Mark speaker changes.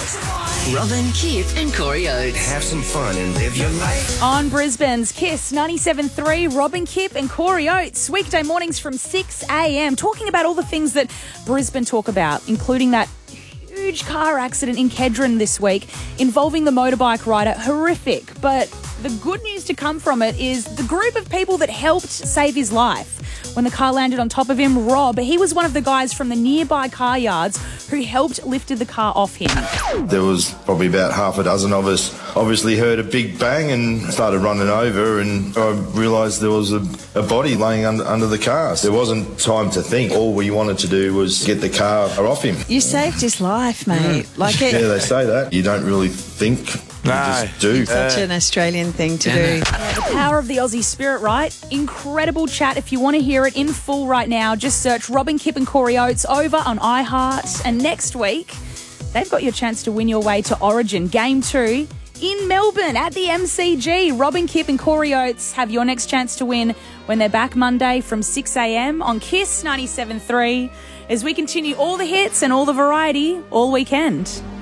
Speaker 1: Robin, Kip and Corey Oates.
Speaker 2: Have some fun and live your life.
Speaker 3: On Brisbane's Kiss 97.3, Robin, Kip and Corey Oates. Weekday mornings from 6 a.m. talking about all the things that Brisbane talk about, including that huge car accident in Kedron this week involving the motorbike rider. Horrific. But the good news to come from it is the group of people that helped save his life. When the car landed on top of him, Rob, he was one of the guys from the nearby car yards who helped lifted the car off him.
Speaker 4: There was probably about half a dozen of us. Obviously heard a big bang and started running over, and I realised there was a body laying under the car. There wasn't time to think. All we wanted to do was get the car off him.
Speaker 5: You saved his life, mate.
Speaker 4: Yeah, they say that. You don't really think. You just do.
Speaker 5: Such an Australian thing to do.
Speaker 3: Yeah, the power of the Aussie spirit, right? Incredible chat. If you want to hear it in full right now, just search Robin, Kip and Corey Oates over on iHeart. And next week, they've got your chance to win your way to Origin Game 2 in Melbourne at the MCG. Robin, Kip and Corey Oates have your next chance to win when they're back Monday from 6 a.m. on Kiss 97.3 as we continue all the hits and all the variety all weekend.